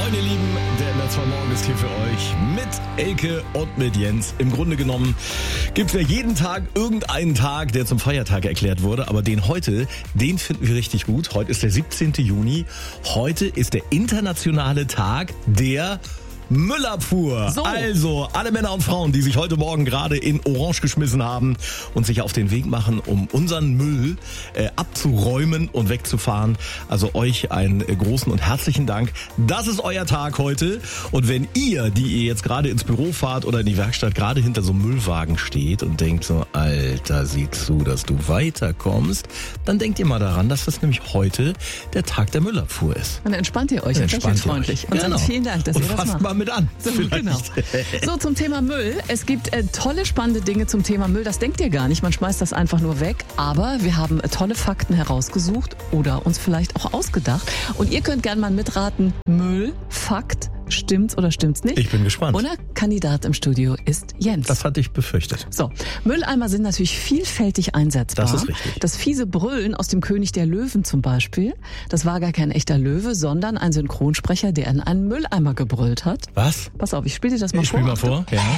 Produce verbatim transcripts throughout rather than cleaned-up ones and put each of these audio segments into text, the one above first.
Moin ihr Lieben, der M R zwei Morgen ist hier für euch mit Elke und mit Jens. Im Grunde genommen gibt es ja jeden Tag irgendeinen Tag, der zum Feiertag erklärt wurde, aber den heute, den finden wir richtig gut. Heute ist der siebzehnten Juni, heute ist der internationale Tag der Müllabfuhr. So. Also, alle Männer und Frauen, die sich heute Morgen gerade in Orange geschmissen haben und sich auf den Weg machen, um unseren Müll äh, abzuräumen und wegzufahren. Also euch einen äh, großen und herzlichen Dank. Das ist euer Tag heute. Und wenn ihr, die ihr jetzt gerade ins Büro fahrt oder in die Werkstatt, gerade hinter so einem Müllwagen steht und denkt so, Alter, sieh zu, dass du weiterkommst, dann denkt ihr mal daran, dass das nämlich heute der Tag der Müllabfuhr ist. Und dann entspannt ihr euch, entspannt ihr freundlich. euch. Und genau. dann vielen Dank, dass und ihr das fasst macht. mal mit an. So, genau. So, zum Thema Müll. Es gibt äh, tolle, spannende Dinge zum Thema Müll. Das denkt ihr gar nicht. Man schmeißt das einfach nur weg. Aber wir haben äh, tolle Fakten herausgesucht oder uns vielleicht auch ausgedacht. Und ihr könnt gerne mal mitraten. Müll, Fakt, stimmt's oder stimmt's nicht? Ich bin gespannt. Unser Kandidat im Studio ist Jens. Das hatte ich befürchtet. So, Mülleimer sind natürlich vielfältig einsetzbar. Das ist richtig. Das fiese Brüllen aus dem König der Löwen zum Beispiel, das war gar kein echter Löwe, sondern ein Synchronsprecher, der in einen Mülleimer gebrüllt hat. Was? Pass auf, ich spiele dir das mal ich vor. Ich spiele mal vor, ja.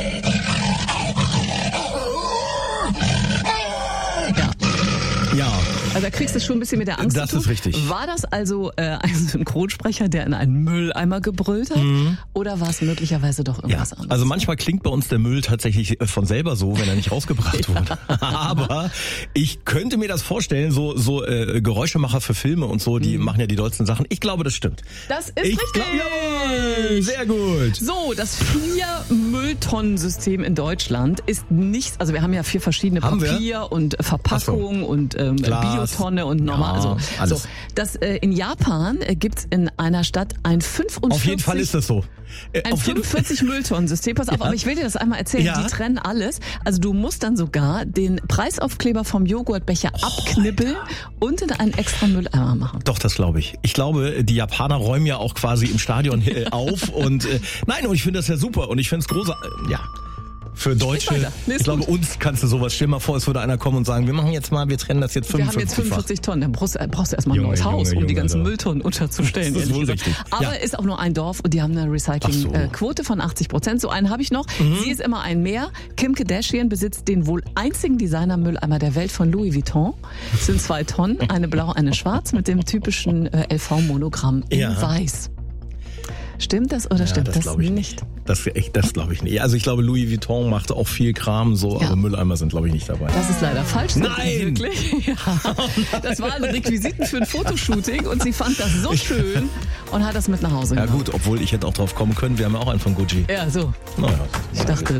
Ja. Ja. Also da kriegst du schon ein bisschen mit der Angst Das zu tun. ist richtig. War das also äh, ein Synchronsprecher, der in einen Mülleimer gebrüllt hat? Mhm. Oder war es möglicherweise doch irgendwas ja. anderes? Also manchmal klingt bei uns der Müll tatsächlich von selber so, wenn er nicht rausgebracht ja. wurde. Aber ich könnte mir das vorstellen, so so äh, Geräuschemacher für Filme und so, die mhm. machen ja die dollsten Sachen. Ich glaube, das stimmt. Das ist ich richtig. Glaub, jawohl, sehr gut. So, das Vier-Mülltonnen-System in Deutschland ist nicht, also wir haben ja vier verschiedene haben Papier wir? und Verpackung so. und ähm, Biotonne und normal. Ja, also, alles. So, das, äh, in Japan äh, gibt's in einer Stadt ein fünfundvierzig... Auf jeden Fall ist das so. Äh, ein fünfundvierzig Mülltonnen-System. Pass auf, ja. aber ich will dir das einmal erzählen. Ja. Die trennen alles. Also du musst dann sogar den Preisaufkleber vom Joghurtbecher oh, abknibbeln Alter. und in einen extra Mülleimer machen. Doch, das glaube ich. Ich glaube, die Japaner räumen ja auch quasi im Stadion äh, auf. und äh, Nein, und ich finde das ja super. Und ich finde es großartig. Äh, ja. Für Deutsche, nee, ich glaube, gut. uns kannst du sowas, stell mal vor, es würde einer kommen und sagen, wir machen jetzt mal, wir trennen das jetzt fünfundfünfzig. Wir haben jetzt fünfundvierzig Tonnen, dann brauchst, brauchst du erstmal ein neues Haus, Junge, um die ganzen Junge, Mülltonnen unterzustellen. Das ist wohl richtig. Aber ja. ist auch nur ein Dorf und die haben eine Recyclingquote so. von achtzig Prozent. So einen habe ich noch. Mhm. Sie ist immer ein Mehr. Kim Kardashian besitzt den wohl einzigen Designer-Mülleimer der Welt von Louis Vuitton. Es sind zwei Tonnen, eine blau, eine schwarz mit dem typischen äh, L V-Monogramm in ja. weiß. Stimmt das oder ja, stimmt das, das ich nicht? Das, das glaube ich nicht. Also ich glaube, Louis Vuitton macht auch viel Kram, so, ja. aber Mülleimer sind, glaube ich, nicht dabei. Das ist leider falsch. Nein! Wirklich? Ja. Das waren Requisiten für ein Fotoshooting und sie fand das so schön und hat das mit nach Hause genommen. Ja gut, obwohl ich hätte auch drauf kommen können, wir haben ja auch einen von Gucci. Ja, so. Naja, ich dachte,